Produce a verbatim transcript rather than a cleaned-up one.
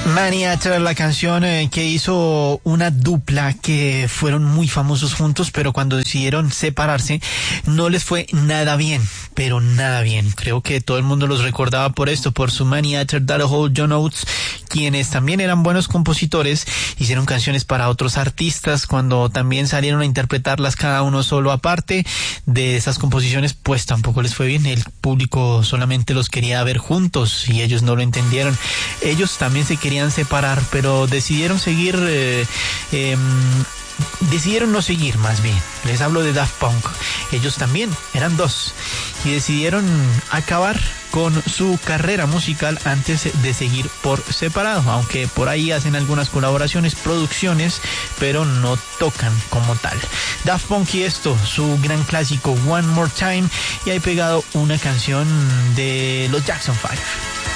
Maniater, la canción eh, que hizo una dupla que fueron muy famosos juntos, pero cuando decidieron separarse no les fue nada bien, pero nada bien. Creo que todo el mundo los recordaba por esto, por su Maniater, That'll Hold John Oates, quienes también eran buenos compositores, hicieron canciones para otros artistas. Cuando también salieron a interpretarlas cada uno solo aparte de esas composiciones, pues tampoco les fue bien. El público solamente los quería ver juntos y ellos no lo entendieron. Ellos también se querían separar, pero decidieron seguir eh, eh, decidieron no seguir, más bien. Les hablo de Daft Punk. Ellos también eran dos y decidieron acabar con su carrera musical antes de seguir por separado, aunque por ahí hacen algunas colaboraciones, producciones, pero no tocan como tal. Daft Punk y esto, su gran clásico One More Time, y hay pegado una canción de los Jackson Five.